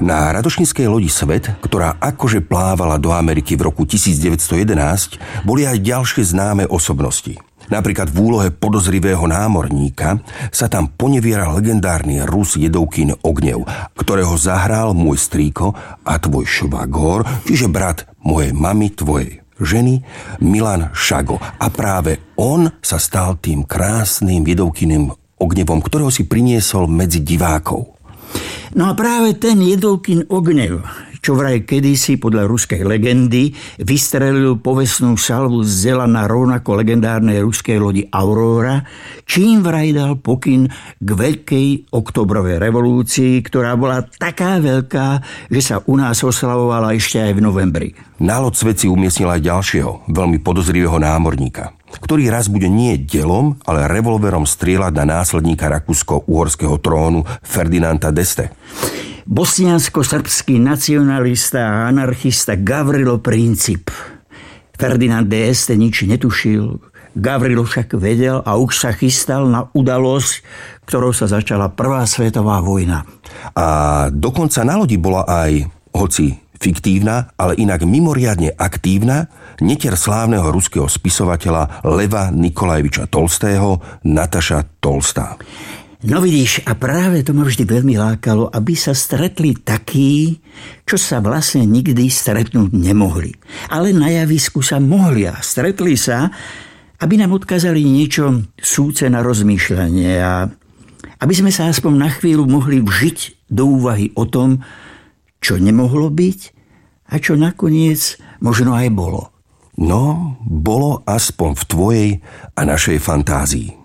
Na radošníckej lodi Svet, ktorá akože plávala do Ameriky v roku 1911, boli aj ďalšie známe osobnosti. Napríklad v úlohe podozrivého námorníka sa tam ponevieral legendárny Rus Jedovkin Ognev, ktorého zahral môj strýko a tvoj švagor, čiže brat mojej mamy, tvojej ženy, Milan Šago. A práve on sa stal tým krásnym Jedovkinem Ognevom, ktorého si priniesol medzi divákov. No a práve ten Jedovkin Ognev, čo vraj kedysi podľa ruskej legendy vystrelil povestnú salvu z zela rovnako legendárnej ruskej lodi Aurora, čím vraj dal pokyn k veľkej oktobrovej revolúcii, ktorá bola taká veľká, že sa u nás oslavovala ešte aj v novembri. Na loď Svet si umiestnil aj ďalšieho, veľmi podozrivého námorníka, ktorý raz bude nie delom, ale revolverom strieľať na následníka rakúsko-uhorského trónu Ferdinanda d'Este. Bosniansko-srbský nacionalista a anarchista Gavrilo Princip. Ferdinand d'Este nič netušil, Gavrilo však vedel a už sa chystal na udalosť, ktorou sa začala Prvá svetová vojna. A dokonca na lodi bola aj, hoci fiktívna, ale inak mimoriadne aktívna, netier slávneho ruského spisovateľa Leva Nikolajeviča Tolstého, Nataša Tolstá. No vidíš, a práve to ma vždy veľmi lákalo, aby sa stretli takí, čo sa vlastne nikdy stretnúť nemohli. Ale na javisku sa mohli a stretli sa, aby nám odkázali niečo súce na rozmýšľanie a aby sme sa aspoň na chvíľu mohli vžiť do úvahy o tom, čo nemohlo byť a čo nakoniec možno aj bolo. No, bolo aspoň v tvojej a našej fantázii.